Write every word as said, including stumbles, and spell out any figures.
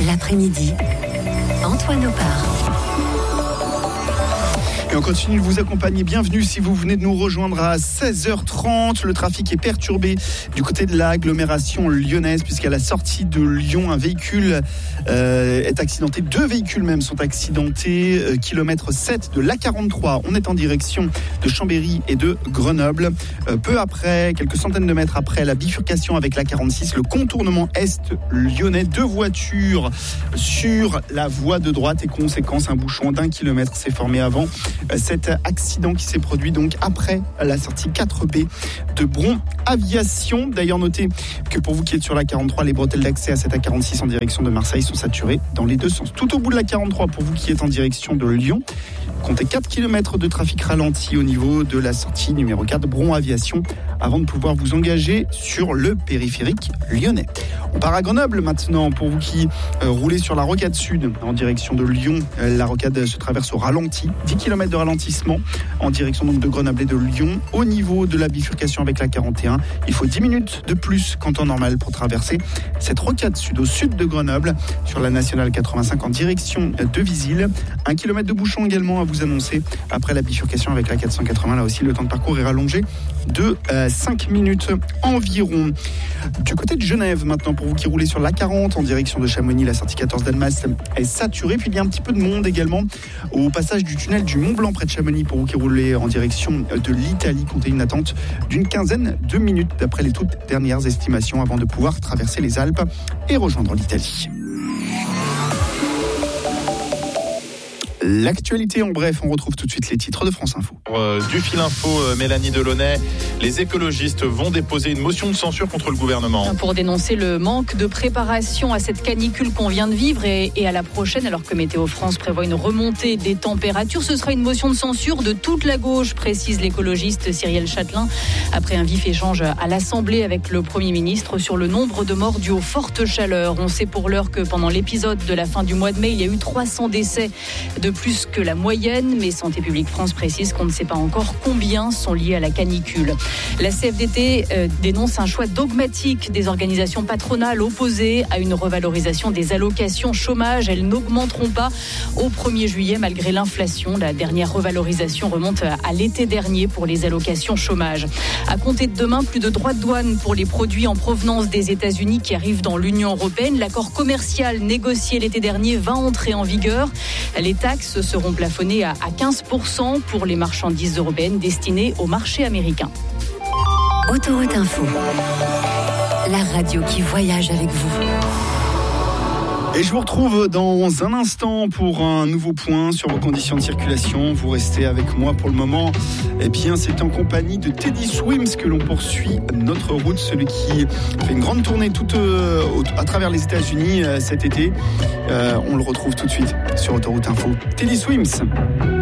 L'après-midi, Antoine Opar. Et on continue de vous accompagner. Bienvenue si vous venez de nous rejoindre à seize heures trente. Le trafic est perturbé du côté de l'agglomération lyonnaise puisqu'à la sortie de Lyon, un véhicule euh, est accidenté. Deux véhicules même sont accidentés. Euh, kilomètre sept de l'A quarante-trois. On est en direction de Chambéry et de Grenoble. Euh, peu après, quelques centaines de mètres après la bifurcation avec l'A quarante-six, le contournement est lyonnais. Deux voitures sur la voie de droite et conséquence, un bouchon d'un kilomètre s'est formé avant cet accident qui s'est produit donc après la sortie quatre B de Bron Aviation. D'ailleurs, notez que pour vous qui êtes sur la quarante-trois, les bretelles d'accès à cette A quarante-six en direction de Marseille sont saturées dans les deux sens. Tout au bout de la quarante-trois, pour vous qui êtes en direction de Lyon, comptez quatre kilomètres de trafic ralenti au niveau de la sortie numéro quatre Bron Aviation avant de pouvoir vous engager sur le périphérique lyonnais. On part à Grenoble maintenant. Pour vous qui euh, roulez sur la rocade sud en direction de Lyon, euh, la rocade se traverse au ralenti. dix kilomètres de ralentissement en direction donc de Grenoble et de Lyon. Au niveau de la bifurcation avec la quarante et un, il faut dix minutes de plus qu'en temps normal pour traverser cette rocade sud au sud de Grenoble sur la nationale quatre-vingt-cinq en direction de Visil. Un kilomètre de bouchon également à vous annoncer après la bifurcation avec la quatre cent quatre-vingts. Là aussi, le temps de parcours est rallongé de euh, cinq minutes environ. Du côté de Genève maintenant, pour vous qui roulez sur l'A quarante en direction de Chamonix, la sortie quatorze d'Almas est saturée. Puis il y a un petit peu de monde également au passage du tunnel du Mont Blanc près de Chamonix. Pour vous qui roulez en direction de l'Italie, comptez une attente d'une quinzaine de minutes d'après les toutes dernières estimations avant de pouvoir traverser les Alpes et rejoindre l'Italie. L'actualité en bref, on retrouve tout de suite les titres de France Info. Euh, du fil info, euh, Mélanie Delaunay, les écologistes vont déposer une motion de censure contre le gouvernement. Pour dénoncer le manque de préparation à cette canicule qu'on vient de vivre et, et à la prochaine, alors que Météo France prévoit une remontée des températures, ce sera une motion de censure de toute la gauche, précise l'écologiste Cyrielle Châtelain, après un vif échange à l'Assemblée avec le Premier ministre sur le nombre de morts dus aux fortes chaleurs. On sait pour l'heure que pendant l'épisode de la fin du mois de mai, il y a eu trois cents décès de plus que la moyenne, mais Santé publique France précise qu'on ne sait pas encore combien sont liés à la canicule. La C F D T euh, dénonce un choix dogmatique des organisations patronales opposées à une revalorisation des allocations chômage. Elles n'augmenteront pas au premier juillet malgré l'inflation. La dernière revalorisation remonte à l'été dernier pour les allocations chômage. À compter de demain, plus de droits de douane pour les produits en provenance des États-Unis qui arrivent dans l'Union européenne. L'accord commercial négocié l'été dernier va entrer en vigueur. Les taxes seront plafonnées à quinze pour cent pour les marchandises européennes destinées au marché américain. Autoroute Info, la radio qui voyage avec vous. Et je vous retrouve dans un instant pour un nouveau point sur vos conditions de circulation. Vous restez avec moi pour le moment. Eh bien, c'est en compagnie de Teddy Swims que l'on poursuit notre route. Celui qui fait une grande tournée toute, euh, à travers les États-Unis euh, cet été. Euh, on le retrouve tout de suite sur Autoroute Info. Teddy Swims.